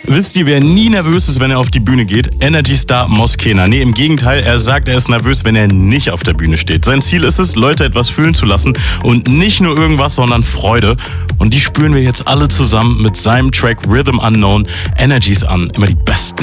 Wisst ihr, wer nie nervös ist, wenn er auf die Bühne geht? Energy-Star Moskena. Nee, im Gegenteil, er sagt, er ist nervös, wenn er nicht auf der Bühne steht. Sein Ziel ist es, Leute etwas fühlen zu lassen und nicht nur irgendwas, sondern Freude. Und die spüren wir jetzt alle zusammen mit seinem Track Rhythm Unknown. Energies an, immer die besten